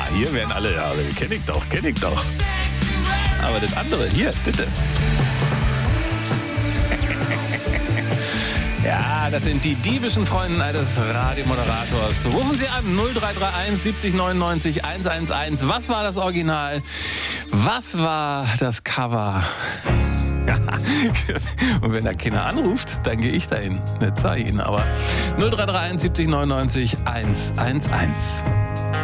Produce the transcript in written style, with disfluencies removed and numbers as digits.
hier werden alle, ja, kenn ich doch. Aber das andere, hier, bitte. Ja, das sind die diebischen Freunde eines Radiomoderators. Rufen Sie an, 0331 70 99 111. Was war das Original? Was war das Cover? Und wenn da keiner anruft, dann gehe ich dahin. Nicht zeige ich Ihnen, aber 0331 70 99 111.